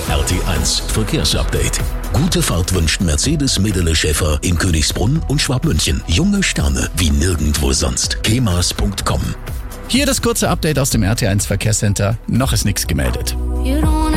RT1 Verkehrsupdate. Gute Fahrt wünscht Mercedes Medele Schäfer in Königsbrunn und Schwabmünchen. Junge Sterne wie nirgendwo sonst. kemas.com. Hier das kurze Update aus dem RT1 Verkehrscenter. Noch ist nichts gemeldet.